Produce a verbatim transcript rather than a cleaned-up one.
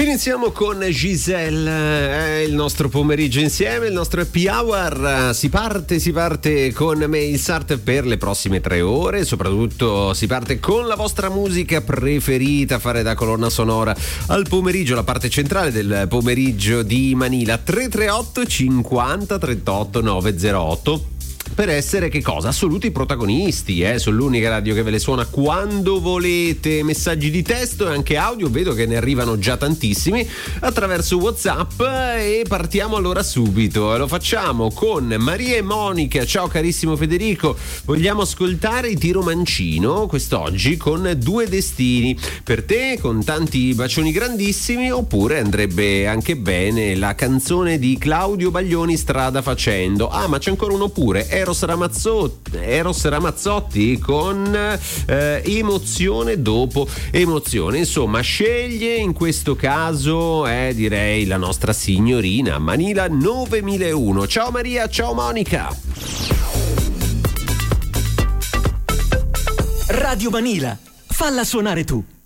Iniziamo con Giselle, è il nostro pomeriggio insieme, il nostro happy hour. Si parte, si parte con Mail Sart per le prossime tre ore, soprattutto si parte con la vostra musica preferita, fare da colonna sonora al pomeriggio, la parte centrale del pomeriggio di Manila. Tre tre otto cinquanta trentotto novecentotto per essere che cosa? Assoluti protagonisti, eh? Sull'unica radio che ve le suona quando volete. Messaggi di testo e anche audio, vedo che ne arrivano già tantissimi attraverso WhatsApp, e partiamo allora subito. Lo facciamo con Maria e Monica. Ciao carissimo Federico, vogliamo ascoltare i Tiro Mancino quest'oggi con Due Destini. Per te, con tanti bacioni grandissimi, oppure andrebbe anche bene la canzone di Claudio Baglioni, Strada Facendo. Ah, ma c'è ancora uno pure, Eros Ramazzotti, Eros Ramazzotti con eh, Emozione dopo emozione. Insomma, sceglie in questo caso eh, direi la nostra signorina Manila novemilauno. Ciao Maria, ciao Monica. Radio Manila, falla suonare tu.